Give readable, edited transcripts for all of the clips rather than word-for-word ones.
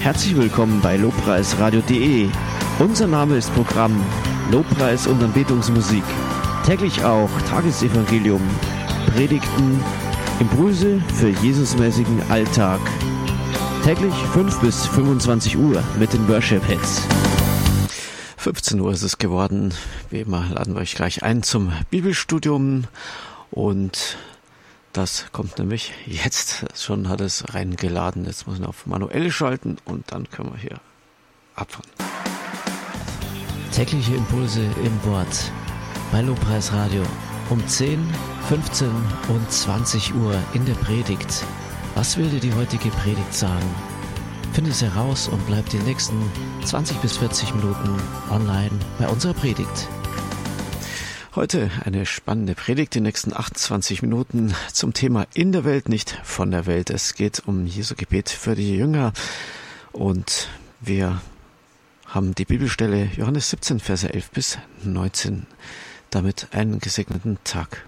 Herzlich willkommen bei lobpreisradio.de. Unser Name ist Programm Lobpreis und Anbetungsmusik. Täglich auch Tagesevangelium, Predigten, Impulse für Jesusmäßigen Alltag. Täglich 5 bis 25 Uhr mit den Worship-Hits. 15 Uhr ist es geworden. Wie immer laden wir euch gleich ein zum Bibelstudium. Und das kommt nämlich jetzt. Schon hat es reingeladen. Jetzt muss ich auf manuell schalten und dann können wir hier abfahren. Tägliche Impulse im Wort bei Lobpreisradio um 10, 15 und 20 Uhr in der Predigt. Was will dir die heutige Predigt sagen? Finde es heraus und bleib die nächsten 20 bis 40 Minuten online bei unserer Predigt. Heute eine spannende Predigt, die nächsten 28 Minuten zum Thema in der Welt, nicht von der Welt. Es geht um Jesu Gebet für die Jünger und wir haben die Bibelstelle Johannes 17, Verse 11 bis 19. Damit einen gesegneten Tag.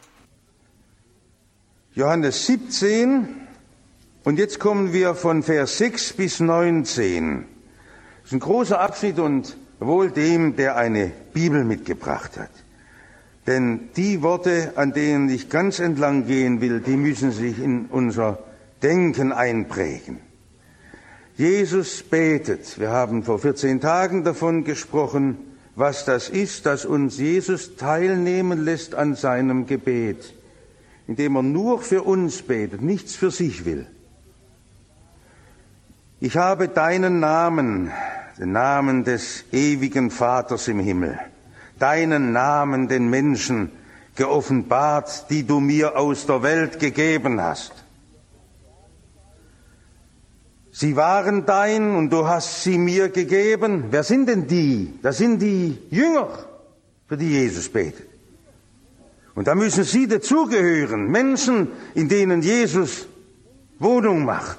Johannes 17 und jetzt kommen wir von Vers 6 bis 19. Das ist ein großer Abschnitt und wohl dem, der eine Bibel mitgebracht hat. Denn die Worte, an denen ich ganz entlang gehen will, die müssen sich in unser Denken einprägen. Jesus betet. Wir haben vor 14 Tagen davon gesprochen, was das ist, dass uns Jesus teilnehmen lässt an seinem Gebet, indem er nur für uns betet, nichts für sich will. Ich habe deinen Namen, den Namen des ewigen Vaters im Himmel, deinen Namen den Menschen geoffenbart, die du mir aus der Welt gegeben hast. Sie waren dein und du hast sie mir gegeben. Wer sind denn die? Das sind die Jünger, für die Jesus betet. Und da müssen sie dazugehören. Menschen, in denen Jesus Wohnung macht.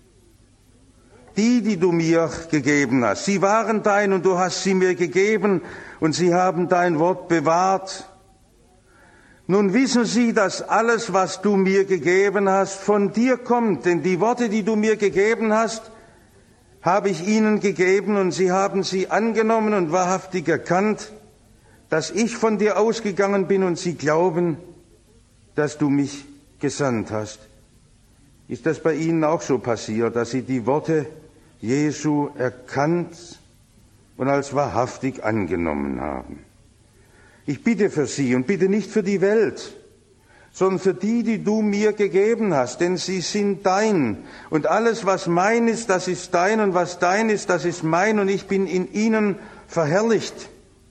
Die du mir gegeben hast. Sie waren dein und du hast sie mir gegeben und sie haben dein Wort bewahrt. Nun wissen sie, dass alles, was du mir gegeben hast, von dir kommt. Denn die Worte, die du mir gegeben hast, habe ich ihnen gegeben und sie haben sie angenommen und wahrhaftig erkannt, dass ich von dir ausgegangen bin und sie glauben, dass du mich gesandt hast. Ist das bei ihnen auch so passiert, dass sie die Worte Jesu erkannt und als wahrhaftig angenommen haben? Ich bitte für sie und bitte nicht für die Welt, sondern für die du mir gegeben hast, denn sie sind dein. Und alles, was mein ist, das ist dein, und was dein ist, das ist mein, und ich bin in ihnen verherrlicht.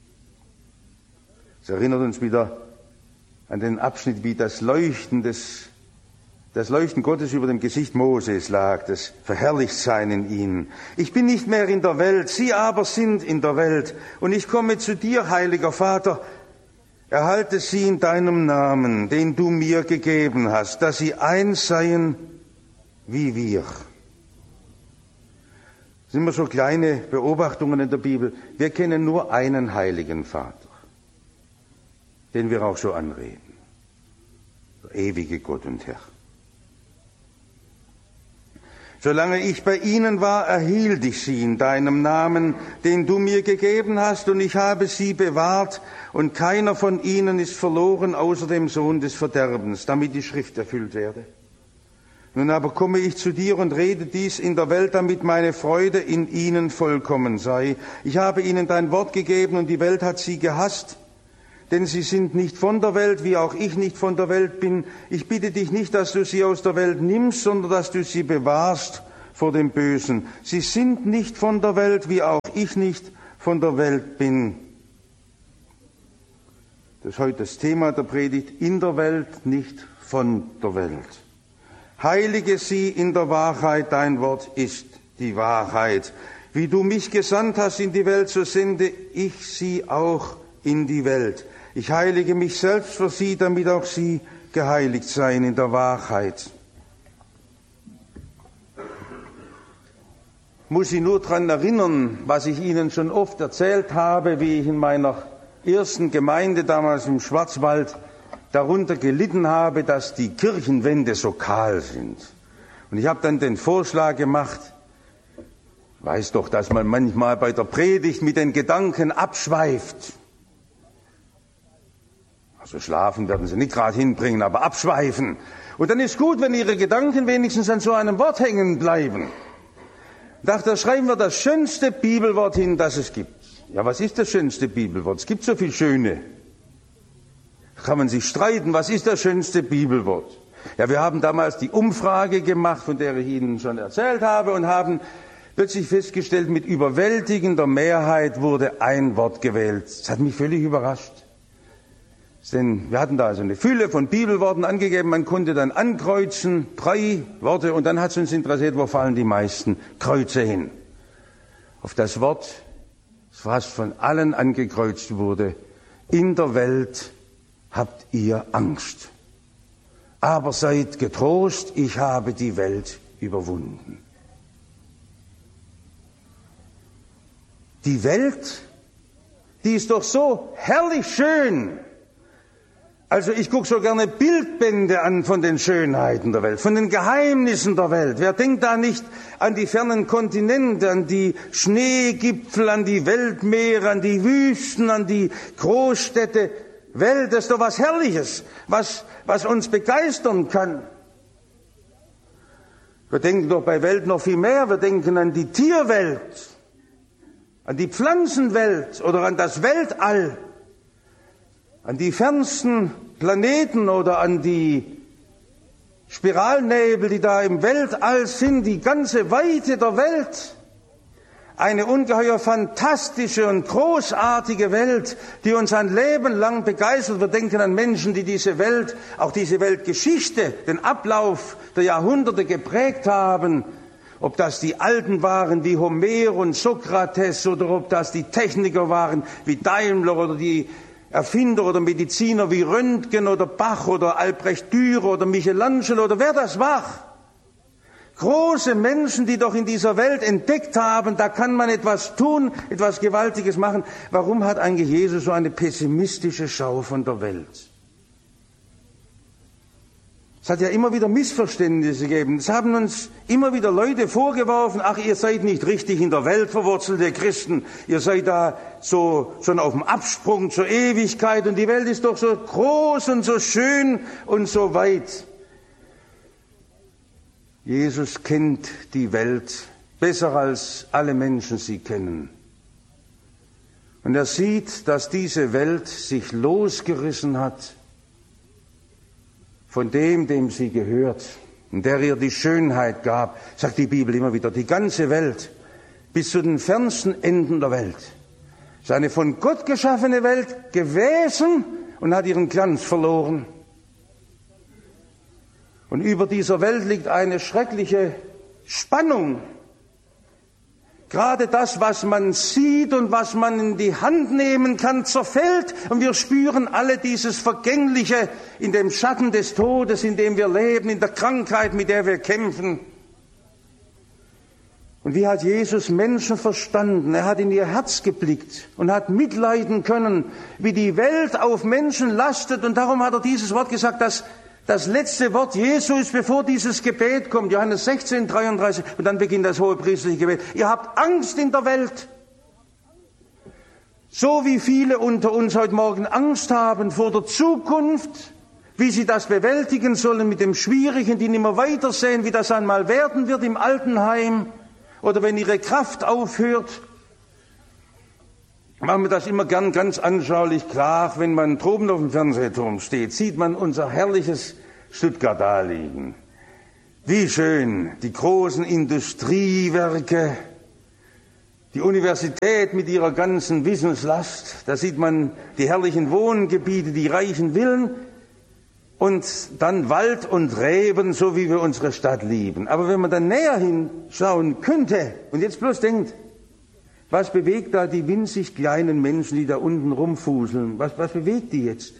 Das erinnert uns wieder an den Abschnitt, wie das Leuchten Gottes über dem Gesicht Moses lag, das Verherrlichtsein in ihnen. Ich bin nicht mehr in der Welt, sie aber sind in der Welt. Und ich komme zu dir, heiliger Vater, erhalte sie in deinem Namen, den du mir gegeben hast, dass sie eins seien wie wir. Das sind immer so kleine Beobachtungen in der Bibel. Wir kennen nur einen heiligen Vater, den wir auch so anreden. Der ewige Gott und Herr. Solange ich bei ihnen war, erhielt ich sie in deinem Namen, den du mir gegeben hast, und ich habe sie bewahrt, und keiner von ihnen ist verloren, außer dem Sohn des Verderbens, damit die Schrift erfüllt werde. Nun aber komme ich zu dir und rede dies in der Welt, damit meine Freude in ihnen vollkommen sei. Ich habe ihnen dein Wort gegeben, und die Welt hat sie gehasst, denn sie sind nicht von der Welt, wie auch ich nicht von der Welt bin. Ich bitte dich nicht, dass du sie aus der Welt nimmst, sondern dass du sie bewahrst vor dem Bösen. Sie sind nicht von der Welt, wie auch ich nicht von der Welt bin. Das ist heute das Thema der Predigt: in der Welt, nicht von der Welt. Heilige sie in der Wahrheit, dein Wort ist die Wahrheit. Wie du mich gesandt hast in die Welt, so sende ich sie auch in die Welt. Ich heilige mich selbst für sie, damit auch sie geheiligt seien in der Wahrheit. Ich muss Sie nur daran erinnern, was ich Ihnen schon oft erzählt habe, wie ich in meiner ersten Gemeinde damals im Schwarzwald darunter gelitten habe, dass die Kirchenwände so kahl sind. Und ich habe dann den Vorschlag gemacht, Weiß doch, dass man manchmal bei der Predigt mit den Gedanken abschweift. Also schlafen werden Sie nicht gerade hinbringen, aber abschweifen. Und dann ist gut, wenn Ihre Gedanken wenigstens an so einem Wort hängen bleiben. Da schreiben wir das schönste Bibelwort hin, das es gibt. Ja, was ist das schönste Bibelwort? Es gibt so viel schöne. Da kann man sich streiten, was ist das schönste Bibelwort? Ja, wir haben damals die Umfrage gemacht, von der ich Ihnen schon erzählt habe, und haben plötzlich festgestellt, mit überwältigender Mehrheit wurde ein Wort gewählt. Das hat mich völlig überrascht. Denn wir hatten da also eine Fülle von Bibelworten angegeben, man konnte dann ankreuzen, 3 Worte, und dann hat es uns interessiert, wo fallen die meisten Kreuze hin. Auf das Wort, das fast von allen angekreuzt wurde: In der Welt habt ihr Angst. Aber seid getrost, ich habe die Welt überwunden. Die Welt, die ist doch so herrlich schön. Also ich gucke so gerne Bildbände an von den Schönheiten der Welt, von den Geheimnissen der Welt. Wer denkt da nicht an die fernen Kontinente, an die Schneegipfel, an die Weltmeere, an die Wüsten, an die Großstädte? Welt ist doch was Herrliches, was uns begeistern kann. Wir denken doch bei Welt noch viel mehr. Wir denken an die Tierwelt, an die Pflanzenwelt oder an das Weltall, an die fernsten Planeten oder an die Spiralnebel, die da im Weltall sind, die ganze Weite der Welt. Eine ungeheuer fantastische und großartige Welt, die uns ein Leben lang begeistert. Wir denken an Menschen, die diese Welt, auch diese Weltgeschichte, den Ablauf der Jahrhunderte geprägt haben. Ob das die Alten waren wie Homer und Sokrates oder ob das die Techniker waren wie Daimler oder die Erfinder oder Mediziner wie Röntgen oder Bach oder Albrecht Dürer oder Michelangelo oder wer das war. Große Menschen, die doch in dieser Welt entdeckt haben, da kann man etwas tun, etwas Gewaltiges machen. Warum hat eigentlich Jesus so eine pessimistische Schau von der Welt? Es hat ja immer wieder Missverständnisse gegeben. Es haben uns immer wieder Leute vorgeworfen: Ach, ihr seid nicht richtig in der Welt verwurzelt, ihr Christen. Ihr seid da so schon auf dem Absprung zur Ewigkeit und die Welt ist doch so groß und so schön und so weit. Jesus kennt die Welt besser als alle Menschen sie kennen. Und er sieht, dass diese Welt sich losgerissen hat von dem sie gehört und der ihr die Schönheit gab, sagt die Bibel immer wieder. Die ganze Welt, bis zu den fernsten Enden der Welt, ist eine von Gott geschaffene Welt gewesen und hat ihren Glanz verloren. Und über dieser Welt liegt eine schreckliche Spannung. Gerade das, was man sieht und was man in die Hand nehmen kann, zerfällt. Und wir spüren alle dieses Vergängliche in dem Schatten des Todes, in dem wir leben, in der Krankheit, mit der wir kämpfen. Und wie hat Jesus Menschen verstanden? Er hat in ihr Herz geblickt und hat mitleiden können, wie die Welt auf Menschen lastet. Und darum hat er dieses Wort gesagt, dass das letzte Wort Jesu ist, bevor dieses Gebet kommt, Johannes 16, 33, und dann beginnt das hohepriestliche Gebet. Ihr habt Angst in der Welt. So wie viele unter uns heute Morgen Angst haben vor der Zukunft, wie sie das bewältigen sollen mit dem Schwierigen, die nicht mehr weitersehen, wie das einmal werden wird im Altenheim oder wenn ihre Kraft aufhört. Machen wir das immer gern ganz anschaulich klar. Wenn man droben auf dem Fernsehturm steht, sieht man unser herrliches Stuttgart da liegen. Wie schön, die großen Industriewerke, die Universität mit ihrer ganzen Wissenslast. Da sieht man die herrlichen Wohngebiete, die reichen Villen und dann Wald und Reben, so wie wir unsere Stadt lieben. Aber wenn man dann näher hinschauen könnte und jetzt bloß denkt, was bewegt da die winzig kleinen Menschen, die da unten rumfuseln? Was bewegt die jetzt?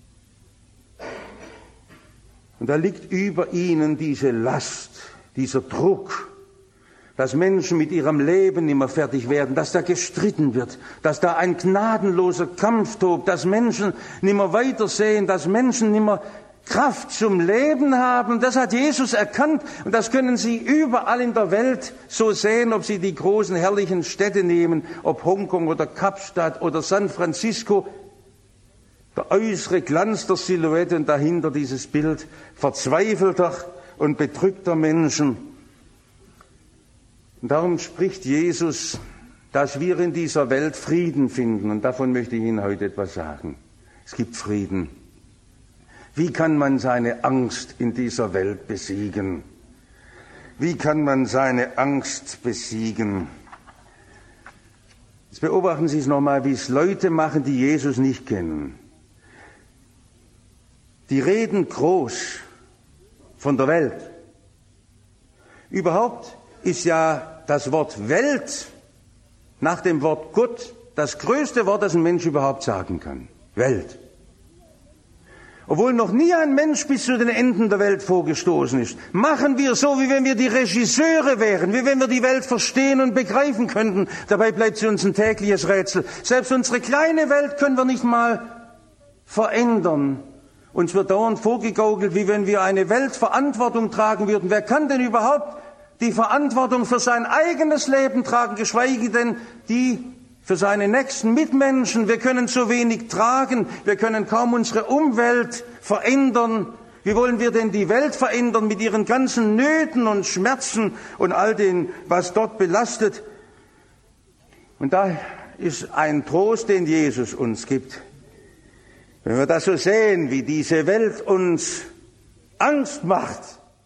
Und da liegt über ihnen diese Last, dieser Druck, dass Menschen mit ihrem Leben nicht mehr fertig werden, dass da gestritten wird, dass da ein gnadenloser Kampf tobt, dass Menschen nicht mehr weitersehen, dass Menschen nicht mehr Kraft zum Leben haben. Das hat Jesus erkannt und das können Sie überall in der Welt so sehen, ob Sie die großen herrlichen Städte nehmen, ob Hongkong oder Kapstadt oder San Francisco. Der äußere Glanz der Silhouette und dahinter dieses Bild verzweifelter und bedrückter Menschen. Und darum spricht Jesus, dass wir in dieser Welt Frieden finden. Und davon möchte ich Ihnen heute etwas sagen. Es gibt Frieden. Wie kann man seine Angst in dieser Welt besiegen? Wie kann man seine Angst besiegen? Jetzt beobachten Sie es nochmal, wie es Leute machen, die Jesus nicht kennen. Die reden groß von der Welt. Überhaupt ist ja das Wort Welt nach dem Wort Gott das größte Wort, das ein Mensch überhaupt sagen kann. Welt. Obwohl noch nie ein Mensch bis zu den Enden der Welt vorgestoßen ist, machen wir so, wie wenn wir die Regisseure wären, wie wenn wir die Welt verstehen und begreifen könnten. Dabei bleibt sie uns ein tägliches Rätsel. Selbst unsere kleine Welt können wir nicht mal verändern. Uns wird dauernd vorgegaukelt, wie wenn wir eine Weltverantwortung tragen würden. Wer kann denn überhaupt die Verantwortung für sein eigenes Leben tragen, geschweige denn die für seine nächsten Mitmenschen? Wir können so wenig tragen, wir können kaum unsere Umwelt verändern. Wie wollen wir denn die Welt verändern mit ihren ganzen Nöten und Schmerzen und all dem, was dort belastet? Und da ist ein Trost, den Jesus uns gibt. Wenn wir das so sehen, wie diese Welt uns Angst macht,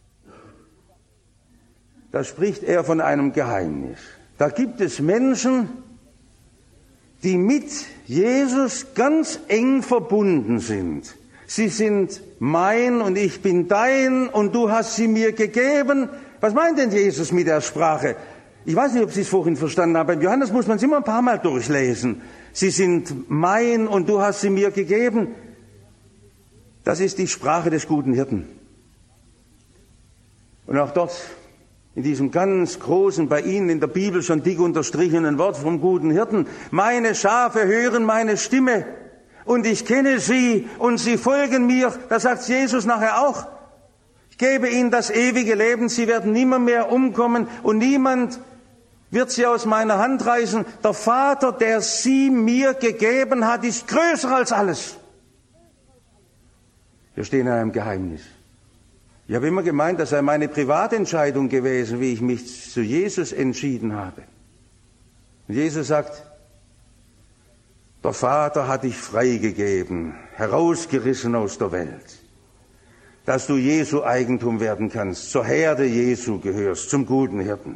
da spricht er von einem Geheimnis. Da gibt es Menschen, die mit Jesus ganz eng verbunden sind. Sie sind mein und ich bin dein und du hast sie mir gegeben. Was meint denn Jesus mit der Sprache? Ich weiß nicht, ob Sie es vorhin verstanden haben. Beim Johannes muss man es immer ein paar Mal durchlesen. Sie sind mein und du hast sie mir gegeben. Das ist die Sprache des guten Hirten. Und auch dort, in diesem ganz großen, bei Ihnen in der Bibel schon dick unterstrichenen Wort vom guten Hirten: Meine Schafe hören meine Stimme und ich kenne sie und sie folgen mir. Da sagt Jesus nachher auch: Ich gebe ihnen das ewige Leben, sie werden nimmermehr umkommen und niemand wird sie aus meiner Hand reißen. Der Vater, der sie mir gegeben hat, ist größer als alles. Wir stehen in einem Geheimnis. Ich habe immer gemeint, das sei meine Privatentscheidung gewesen, wie ich mich zu Jesus entschieden habe. Und Jesus sagt: Der Vater hat dich freigegeben, herausgerissen aus der Welt, dass du Jesu Eigentum werden kannst, zur Herde Jesu gehörst, zum guten Hirten.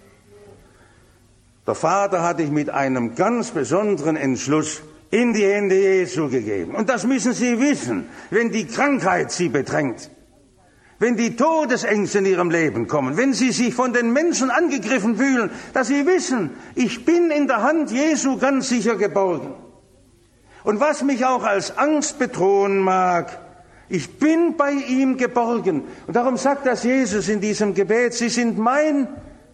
Der Vater hat dich mit einem ganz besonderen Entschluss in die Hände Jesu gegeben. Und das müssen Sie wissen, wenn die Krankheit Sie bedrängt, wenn die Todesängste in Ihrem Leben kommen, wenn Sie sich von den Menschen angegriffen fühlen, dass Sie wissen, ich bin in der Hand Jesu ganz sicher geborgen. Und was mich auch als Angst bedrohen mag, ich bin bei ihm geborgen. Und darum sagt das Jesus in diesem Gebet: Sie sind mein.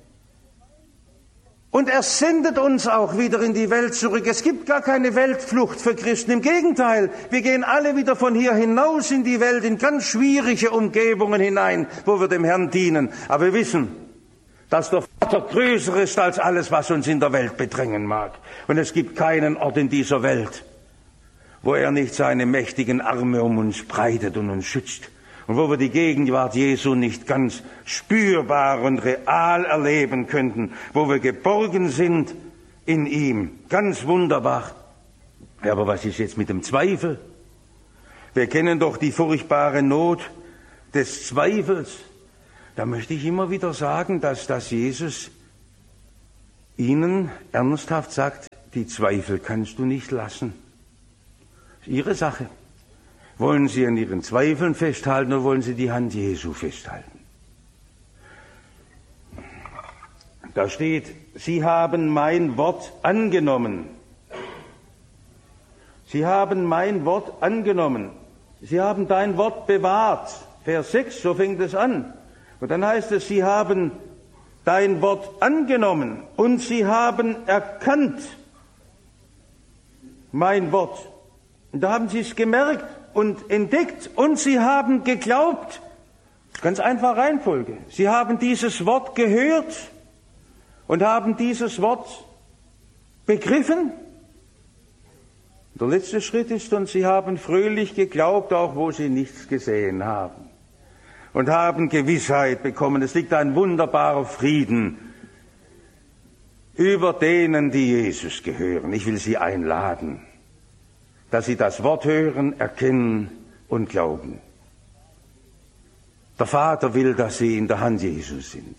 Und er sendet uns auch wieder in die Welt zurück. Es gibt gar keine Weltflucht für Christen. Im Gegenteil, wir gehen alle wieder von hier hinaus in die Welt, in ganz schwierige Umgebungen hinein, wo wir dem Herrn dienen. Aber wir wissen, dass der Vater größer ist als alles, was uns in der Welt bedrängen mag. Und es gibt keinen Ort in dieser Welt, wo er nicht seine mächtigen Arme um uns breitet und uns schützt. Und wo wir die Gegenwart Jesu nicht ganz spürbar und real erleben könnten, wo wir geborgen sind in ihm. Ganz wunderbar. Ja, aber was ist jetzt mit dem Zweifel? Wir kennen doch die furchtbare Not des Zweifels. Da möchte ich immer wieder sagen, dass Jesus Ihnen ernsthaft sagt, die Zweifel kannst du nicht lassen. Das ist Ihre Sache. Wollen Sie an Ihren Zweifeln festhalten oder wollen Sie die Hand Jesu festhalten? Da steht: Sie haben mein Wort angenommen. Sie haben mein Wort angenommen. Sie haben dein Wort bewahrt. Vers 6, so fängt es an. Und dann heißt es: Sie haben dein Wort angenommen und sie haben erkannt mein Wort. Und da haben sie es gemerkt und entdeckt und sie haben geglaubt. Ganz einfache Reihenfolge. Sie haben dieses Wort gehört und haben dieses Wort begriffen. Der letzte Schritt ist, und sie haben fröhlich geglaubt, auch wo sie nichts gesehen haben. Und haben Gewissheit bekommen. Es liegt ein wunderbarer Frieden über denen, die Jesus gehören. Ich will Sie einladen, dass Sie das Wort hören, erkennen und glauben. Der Vater will, dass Sie in der Hand Jesus sind.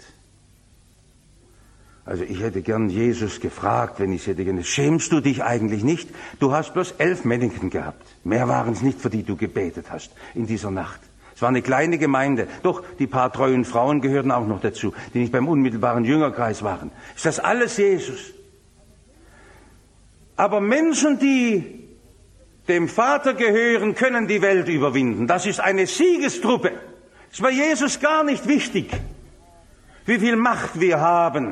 Also ich hätte gern Jesus gefragt, wenn ich es hätte gern. Schämst du dich eigentlich nicht? Du hast bloß 11 Männchen gehabt. Mehr waren es nicht, für die du gebetet hast in dieser Nacht. Es war eine kleine Gemeinde. Doch, die paar treuen Frauen gehörten auch noch dazu, die nicht beim unmittelbaren Jüngerkreis waren. Ist das alles Jesus? Aber Menschen, die dem Vater gehören, können die Welt überwinden. Das ist eine Siegestruppe. Es war Jesus gar nicht wichtig, wie viel Macht wir haben.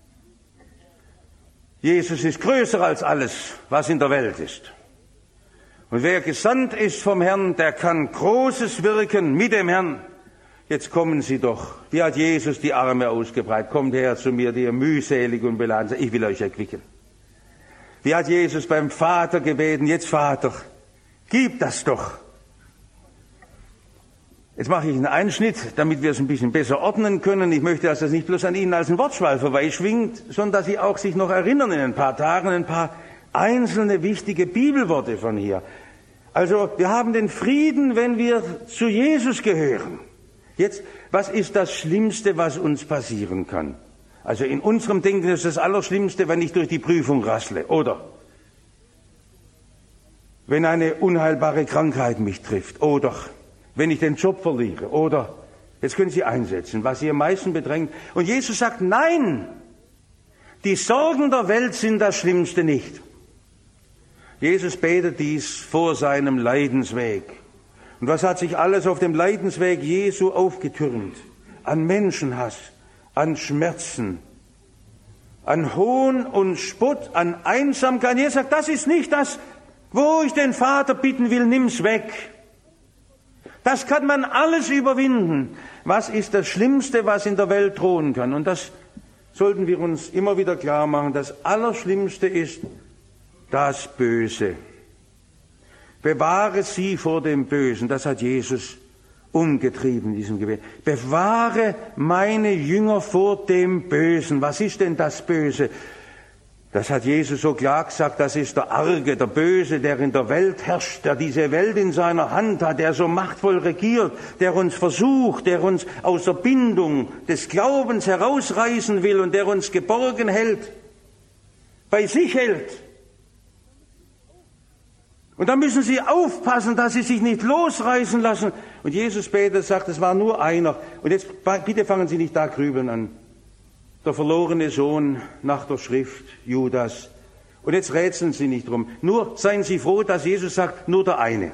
Jesus ist größer als alles, was in der Welt ist. Und wer gesandt ist vom Herrn, der kann Großes wirken mit dem Herrn. Jetzt kommen Sie doch. Wie hat Jesus die Arme ausgebreitet? Kommt her zu mir, die ihr mühselig und beladen seid. Ich will euch erquicken. Wie hat Jesus beim Vater gebeten? Jetzt Vater, gib das doch. Jetzt mache ich einen Einschnitt, damit wir es ein bisschen besser ordnen können. Ich möchte, dass das nicht bloß an Ihnen als ein Wortschwall vorbeischwingt, sondern dass Sie auch sich noch erinnern in ein paar Tagen, ein paar einzelne wichtige Bibelworte von hier. Also, wir haben den Frieden, wenn wir zu Jesus gehören. Jetzt, was ist das Schlimmste, was uns passieren kann? Also, in unserem Denken ist das Allerschlimmste, wenn ich durch die Prüfung rassle. Oder wenn eine unheilbare Krankheit mich trifft. Oder wenn ich den Job verliere. Oder, jetzt können Sie einsetzen, was Sie am meisten bedrängt. Und Jesus sagt, nein, die Sorgen der Welt sind das Schlimmste nicht. Jesus betet dies vor seinem Leidensweg. Und was hat sich alles auf dem Leidensweg Jesu aufgetürmt? An Menschenhass, an Schmerzen, an Hohn und Spott, an Einsamkeit. Jesus sagt, das ist nicht das, wo ich den Vater bitten will, nimm's weg. Das kann man alles überwinden. Was ist das Schlimmste, was in der Welt drohen kann? Und das sollten wir uns immer wieder klar machen. Das Allerschlimmste ist das Böse. Bewahre sie vor dem Bösen. Das hat Jesus umgetrieben in diesem Gebet. Bewahre meine Jünger vor dem Bösen. Was ist denn das Böse? Das hat Jesus so klar gesagt, das ist der Arge, der Böse, der in der Welt herrscht, der diese Welt in seiner Hand hat, der so machtvoll regiert, der uns versucht, der uns aus der Bindung des Glaubens herausreißen will und der uns geborgen hält, bei sich hält. Und da müssen Sie aufpassen, dass Sie sich nicht losreißen lassen. Und Jesus betet, sagt, es war nur einer. Und jetzt bitte fangen Sie nicht da grübeln an. Der verlorene Sohn nach der Schrift, Judas. Und jetzt rätseln Sie nicht drum. Nur seien Sie froh, dass Jesus sagt, nur der eine.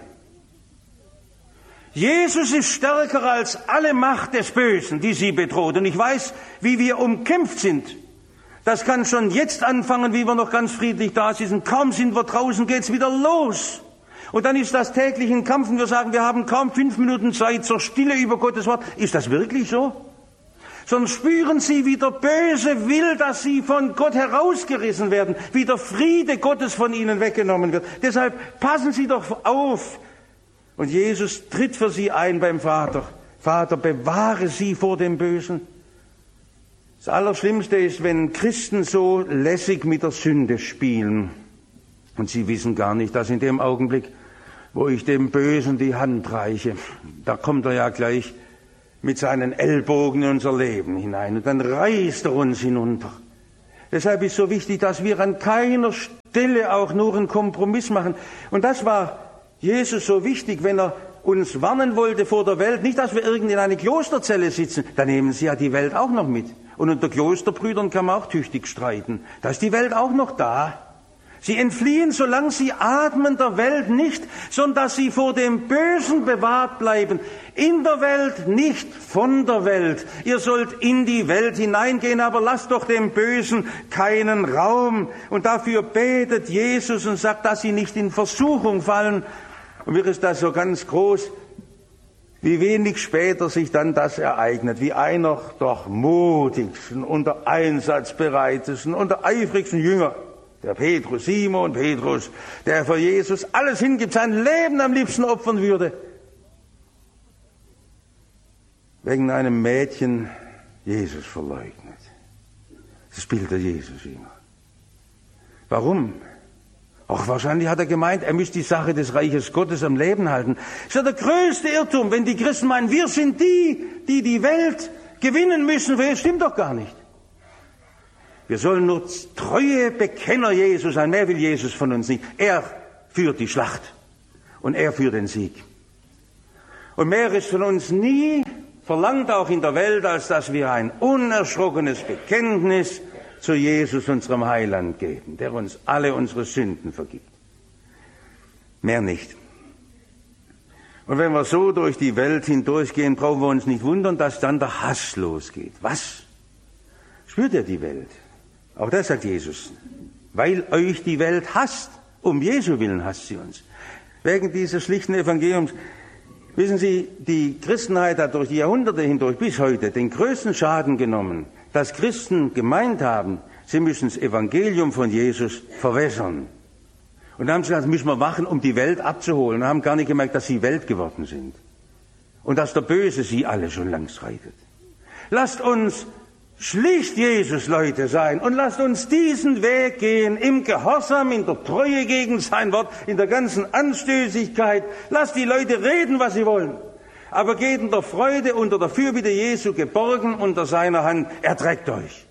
Jesus ist stärker als alle Macht des Bösen, die Sie bedroht. Und ich weiß, wie wir umkämpft sind. Das kann schon jetzt anfangen, wie wir noch ganz friedlich da sitzen. Kaum sind wir draußen, geht's wieder los. Und dann ist das täglich ein Kampf und wir sagen, wir haben kaum 5 Minuten Zeit zur Stille über Gottes Wort. Ist das wirklich so? Sondern spüren Sie, wie der Böse will, dass Sie von Gott herausgerissen werden, wie der Friede Gottes von Ihnen weggenommen wird. Deshalb passen Sie doch auf. Und Jesus tritt für Sie ein beim Vater. Vater, bewahre Sie vor dem Bösen. Das Allerschlimmste ist, wenn Christen so lässig mit der Sünde spielen. Und sie wissen gar nicht, dass in dem Augenblick, wo ich dem Bösen die Hand reiche, da kommt er ja gleich mit seinen Ellbogen in unser Leben hinein. Und dann reißt er uns hinunter. Deshalb ist so wichtig, dass wir an keiner Stelle auch nur einen Kompromiss machen. Und das war Jesus so wichtig, wenn er uns warnen wollte vor der Welt. Nicht, dass wir irgendwie in eine Klosterzelle sitzen. Da nehmen sie ja die Welt auch noch mit. Und unter Klosterbrüdern kann man auch tüchtig streiten. Da ist die Welt auch noch da. Sie entfliehen, solange sie atmen, der Welt nicht, sondern dass sie vor dem Bösen bewahrt bleiben. In der Welt, nicht von der Welt. Ihr sollt in die Welt hineingehen, aber lasst doch dem Bösen keinen Raum. Und dafür betet Jesus und sagt, dass sie nicht in Versuchung fallen. Und mir ist das so ganz groß, wie wenig später sich dann das ereignet, wie einer der mutigsten und der einsatzbereitesten und der eifrigsten Jünger, der Petrus, Simon Petrus, der für Jesus alles hingibt, sein Leben am liebsten opfern würde, wegen einem Mädchen Jesus verleugnet. Das Bild der Jesus-Jünger. Warum? Auch wahrscheinlich hat er gemeint, er müsste die Sache des Reiches Gottes am Leben halten. Das ist ja der größte Irrtum, wenn die Christen meinen, wir sind die Welt gewinnen müssen. Das stimmt doch gar nicht. Wir sollen nur treue Bekenner Jesus sein. Mehr will Jesus von uns nicht. Er führt die Schlacht und er führt den Sieg. Und mehr ist von uns nie verlangt, auch in der Welt, als dass wir ein unerschrockenes Bekenntnis zu Jesus, unserem Heiland, geben, der uns alle unsere Sünden vergibt. Mehr nicht. Und wenn wir so durch die Welt hindurchgehen, brauchen wir uns nicht wundern, dass dann der Hass losgeht. Was? Spürt ihr die Welt? Auch das sagt Jesus. Weil euch die Welt hasst. Um Jesu willen hasst sie uns. Wegen dieses schlichten Evangeliums. Wissen Sie, die Christenheit hat durch die Jahrhunderte hindurch bis heute den größten Schaden genommen, dass Christen gemeint haben, sie müssen das Evangelium von Jesus verwässern. Und dann haben sie gesagt, das müssen wir machen, um die Welt abzuholen. Und haben gar nicht gemerkt, dass sie Welt geworden sind. Und dass der Böse sie alle schon längst reitet. Lasst uns schlicht Jesus-Leute sein und lasst uns diesen Weg gehen, im Gehorsam, in der Treue gegen sein Wort, in der ganzen Anstößigkeit. Lasst die Leute reden, was sie wollen. Aber geht in der Freude unter der Fürbitte Jesu geborgen unter seiner Hand, er trägt euch.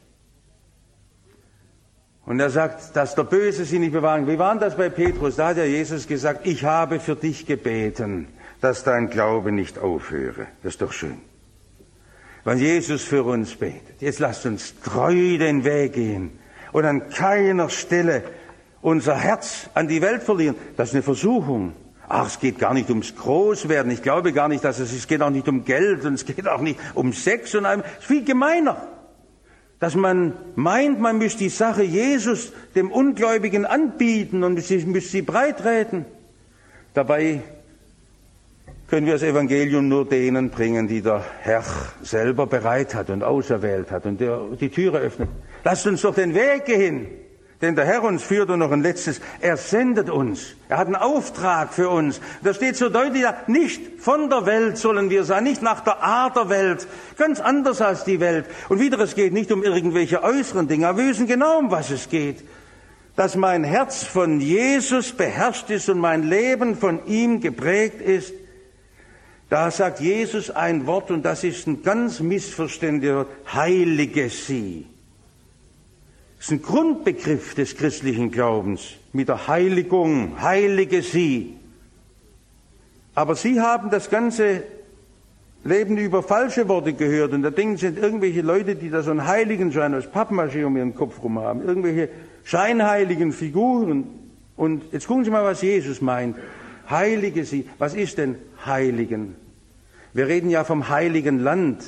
Und er sagt, dass der Böse sie nicht bewahren. Wie war das bei Petrus? Da hat ja Jesus gesagt, ich habe für dich gebeten, dass dein Glaube nicht aufhöre. Das ist doch schön. Weil Jesus für uns betet. Jetzt lasst uns treu den Weg gehen und an keiner Stelle unser Herz an die Welt verlieren. Das ist eine Versuchung. Ach, es geht gar nicht ums Großwerden. Ich glaube gar nicht, dass es geht auch nicht um Geld und es geht auch nicht um Sex und allem. Es ist viel gemeiner. Dass man meint, man müsste die Sache Jesus dem Ungläubigen anbieten und müsste sie breitreden. Dabei können wir das Evangelium nur denen bringen, die der Herr selber bereit hat und auserwählt hat und der die Türe öffnet. Lasst uns doch den Weg gehen, den der Herr uns führt. Und noch ein letztes, er sendet uns. Er hat einen Auftrag für uns. Da steht so deutlich, nicht von der Welt sollen wir sein, nicht nach der Art der Welt, ganz anders als die Welt. Und wieder, es geht nicht um irgendwelche äußeren Dinge, aber wir wissen genau, um was es geht. Dass mein Herz von Jesus beherrscht ist und mein Leben von ihm geprägt ist. Da sagt Jesus ein Wort, und das ist ein ganz missverständliches Wort, heilige sie. Das ist ein Grundbegriff des christlichen Glaubens mit der Heiligung, heilige sie. Aber sie haben das ganze Leben über falsche Worte gehört, und da denken sie, irgendwelche Leute, die da so einen Heiligenschein aus Pappmaché um ihren Kopf rum haben, irgendwelche scheinheiligen Figuren. Und jetzt gucken Sie mal, was Jesus meint. Heilige sie. Was ist denn Heiligen? Wir reden ja vom Heiligen Land.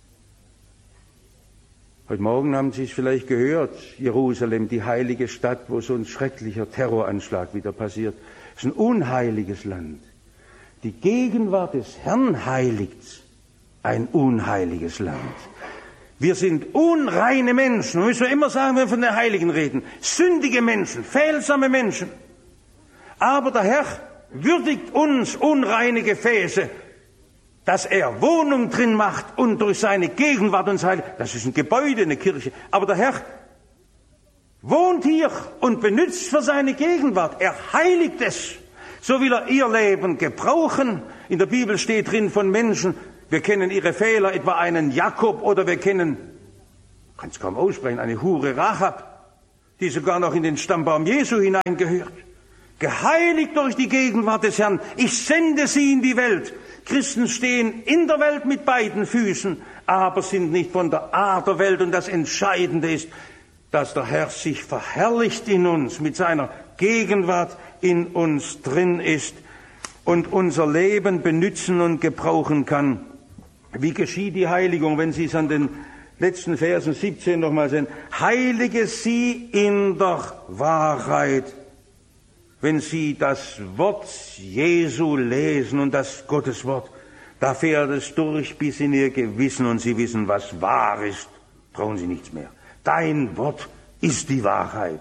Heute Morgen haben Sie es vielleicht gehört, Jerusalem, die heilige Stadt, wo so ein schrecklicher Terroranschlag wieder passiert. Es ist ein unheiliges Land. Die Gegenwart des Herrn heiligt ein unheiliges Land. Wir sind unreine Menschen. Und müssen wir immer sagen, wenn wir von den Heiligen reden. Sündige Menschen, fehlsame Menschen. Aber der Herr würdigt uns unreine Gefäße, dass er Wohnung drin macht und durch seine Gegenwart uns heiligt. Das ist ein Gebäude, eine Kirche. Aber der Herr wohnt hier und benutzt für seine Gegenwart. Er heiligt es. So will er ihr Leben gebrauchen. In der Bibel steht drin von Menschen, wir kennen ihre Fehler, etwa einen Jakob, oder wir kennen, kann es kaum aussprechen, eine Hure Rahab, die sogar noch in den Stammbaum Jesu hineingehört. Geheiligt durch die Gegenwart des Herrn. Ich sende sie in die Welt. Christen stehen in der Welt mit beiden Füßen, aber sind nicht von der Art der Welt. Und das Entscheidende ist, dass der Herr sich verherrlicht in uns, mit seiner Gegenwart in uns drin ist und unser Leben benützen und gebrauchen kann. Wie geschieht die Heiligung, wenn Sie es an den letzten Versen 17 nochmal sehen? Heilige sie in der Wahrheit. wenn sie das Wort Jesu lesen und das Gotteswort. Da fährt es durch bis in ihr Gewissen und sie wissen, was wahr ist. Brauchen sie nichts mehr. Dein Wort ist die Wahrheit.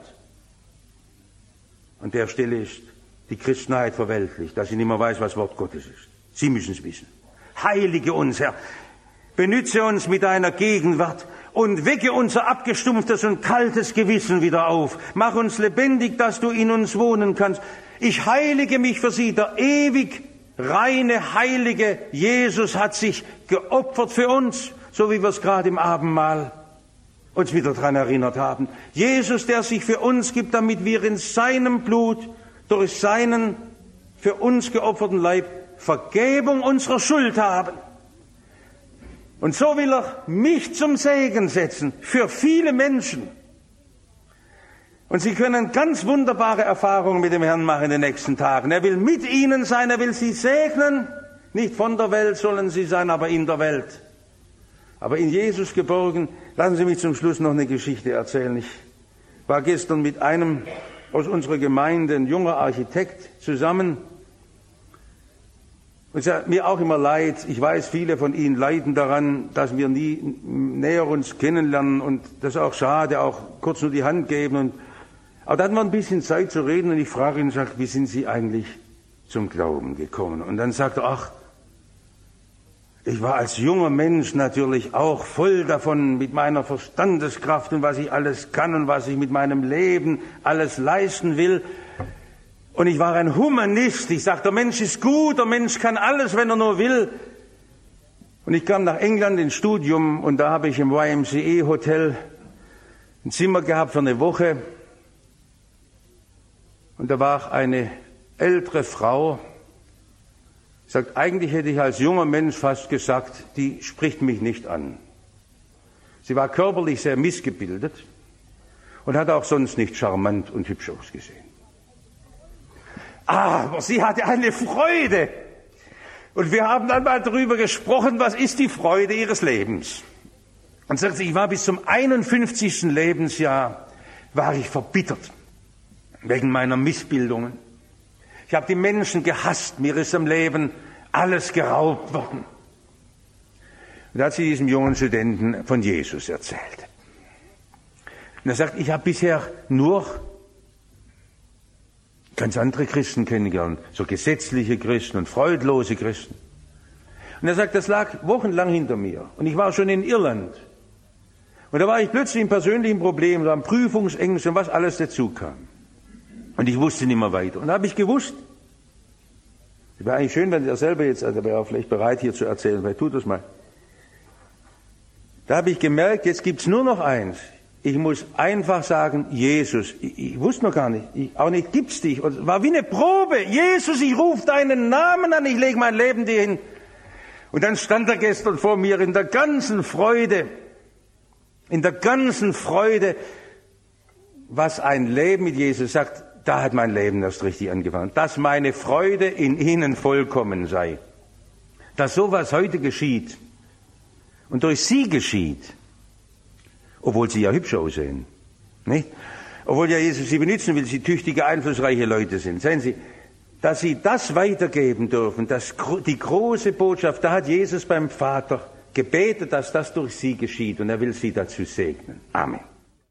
An der Stelle ist die Christenheit verweltlicht, dass sie nicht mehr weiß, was Wort Gottes ist. Sie müssen es wissen. Heilige uns, Herr. Benütze uns mit deiner Gegenwart und wecke unser abgestumpftes und kaltes Gewissen wieder auf. Mach uns lebendig, dass du in uns wohnen kannst. Ich heilige mich für sie. Der ewig reine, heilige Jesus hat sich geopfert für uns, so wie wir es gerade im Abendmahl uns wieder daran erinnert haben. Jesus, der sich für uns gibt, damit wir in seinem Blut, durch seinen für uns geopferten Leib, Vergebung unserer Schuld haben. Und so will er mich zum Segen setzen für viele Menschen. Und sie können ganz wunderbare Erfahrungen mit dem Herrn machen in den nächsten Tagen. Er will mit ihnen sein, er will sie segnen. Nicht von der Welt sollen sie sein, aber in der Welt. Aber in Jesus geborgen. Lassen Sie mich zum Schluss noch eine Geschichte erzählen. Ich war gestern mit einem aus unserer Gemeinde, ein junger Architekt, zusammen. Und es hat mir auch immer leid, ich weiß, viele von Ihnen leiden daran, dass wir nie näher uns kennenlernen und das ist auch schade, auch kurz nur die Hand geben. Aber da hatten wir ein bisschen Zeit zu reden und ich frage ihn und sage, wie sind Sie eigentlich zum Glauben gekommen? Und dann sagt er, ach, ich war als junger Mensch natürlich auch voll davon mit meiner Verstandeskraft und was ich alles kann und was ich mit meinem Leben alles leisten will. Und ich war ein Humanist. Ich sagte, der Mensch ist gut, der Mensch kann alles, wenn er nur will. Und ich kam nach England ins Studium und da habe ich im YMCA-Hotel ein Zimmer gehabt für eine Woche. Und da war eine ältere Frau, sagt, eigentlich hätte ich als junger Mensch fast gesagt, die spricht mich nicht an. Sie war körperlich sehr missgebildet und hat auch sonst nicht charmant und hübsch ausgesehen. Aber sie hatte eine Freude. Und wir haben dann mal darüber gesprochen, was ist die Freude ihres Lebens. Und sagt sie, ich war bis zum 51. Lebensjahr, war ich verbittert wegen meiner Missbildungen. Ich habe die Menschen gehasst, mir ist im Leben alles geraubt worden. Und da hat sie diesem jungen Studenten von Jesus erzählt. Und er sagt, ich habe bisher nur ganz andere Christen kennengelernt, so gesetzliche Christen und freudlose Christen. Und er sagt, das lag wochenlang hinter mir. Und ich war schon in Irland. Und da war ich plötzlich in persönlichen Problemen, da waren Prüfungsängste und was alles dazu kam. Und ich wusste nicht mehr weiter. Und da habe ich gewusst, es wäre eigentlich schön, wenn er selber jetzt, also wäre er vielleicht bereit hier zu erzählen, vielleicht tut das mal. Da habe ich gemerkt, jetzt gibt's nur noch eins. Ich muss einfach sagen, Jesus, ich wusste noch gar nicht, auch nicht gibt's dich. Und es war wie eine Probe. Jesus, ich rufe deinen Namen an, ich lege mein Leben dir hin. Und dann stand er gestern vor mir in der ganzen Freude, was ein Leben mit Jesus sagt, da hat mein Leben erst richtig angefangen. Dass meine Freude in ihnen vollkommen sei. Dass sowas heute geschieht und durch sie geschieht, obwohl sie ja hübsch aussehen, nicht? Obwohl ja Jesus sie benutzen will, sie tüchtige, einflussreiche Leute sind. Sehen Sie, dass sie das weitergeben dürfen, die große Botschaft, da hat Jesus beim Vater gebetet, dass das durch sie geschieht und er will sie dazu segnen. Amen.